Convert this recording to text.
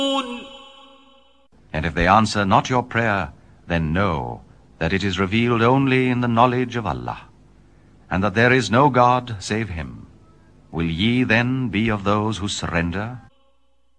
And if they answer not your prayer, then know that it is revealed only in the knowledge of Allah, and that there is no God save Him. Will ye then be of those who surrender?